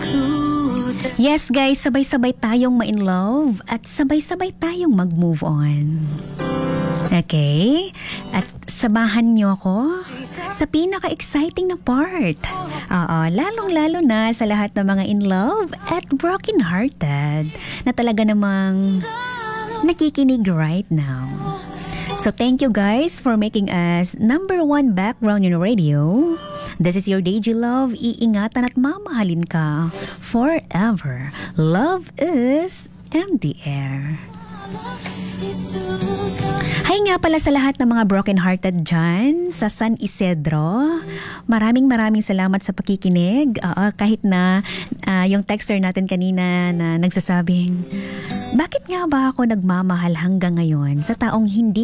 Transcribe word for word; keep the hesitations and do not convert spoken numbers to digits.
Yes guys, sabay-sabay tayong ma-in love at sabay-sabay tayong mag-move on. Okay? At samahan niyo ako sa pinaka-exciting na part. Oo, lalong-lalo na sa lahat ng mga in love at broken-hearted na talaga namang nakikinig right now. So thank you guys for making us number one background in radio. This is your Deji Love. Iingatan at mamahalin ka forever. Love is in the air. Hi nga pala sa lahat ng mga broken-hearted dyan sa San Isidro. Maraming maraming salamat sa pakikinig. Uh, kahit na uh, yung texter natin kanina na nagsasabing, bakit nga ba ako nagmamahal hanggang ngayon sa taong hindi